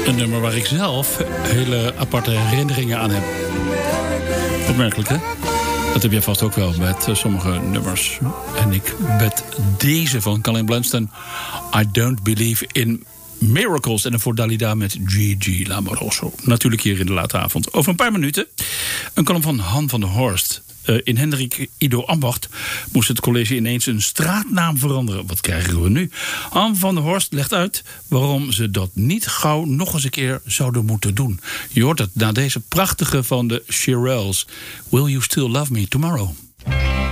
Een nummer waar ik zelf hele aparte herinneringen aan heb. Opmerkelijk, hè? Dat heb jij vast ook wel met sommige nummers. En ik met deze van Colin Blunstone. I Don't Believe in Miracles. En dan voor Dalida met Gigi Lamoroso. Natuurlijk hier in de late avond. Over een paar minuten een column van Han van der Horst. In Hendrik Ido Ambacht moest het college ineens een straatnaam veranderen. Wat krijgen we nu? Han van der Horst legt uit waarom ze dat niet gauw nog eens een keer zouden moeten doen. Je hoort het na deze prachtige van de Shirelles. Will You Still Love Me Tomorrow?